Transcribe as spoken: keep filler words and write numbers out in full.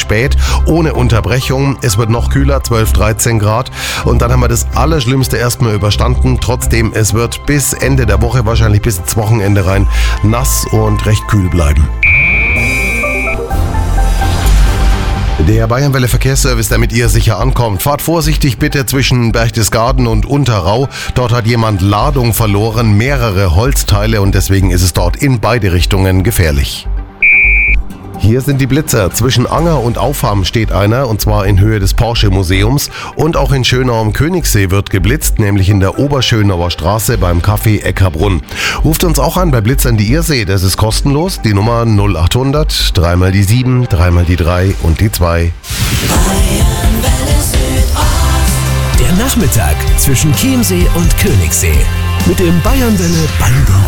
spät, ohne Unterbrechung. Es wird noch kühler, zwölf, dreizehn Grad. Und dann haben wir das Allerschlimmste erstmal überstanden. Trotzdem, es wird bis Ende der Woche, wahrscheinlich bis ins Wochenende rein, nass und recht kühl bleiben. Der Bayernwelle Verkehrsservice, der mit ihr sicher ankommt. Fahrt vorsichtig bitte zwischen Berchtesgaden und Unterrau. Dort hat jemand Ladung verloren, mehrere Holzteile, und deswegen ist es dort in beide Richtungen gefährlich. Hier sind die Blitzer. Zwischen Anger und Aufham steht einer, und zwar in Höhe des Porsche-Museums. Und auch in Schönau am Königssee wird geblitzt, nämlich in der Oberschönauer Straße beim Café Eckarbrunn. Ruft uns auch an bei Blitzern, die ihr seht. Das ist kostenlos. Die Nummer null achthundert, dreimal die sieben, dreimal die drei und die zwei. Der Nachmittag zwischen Chiemsee und Königssee. Mit dem Bayernwelle Bandet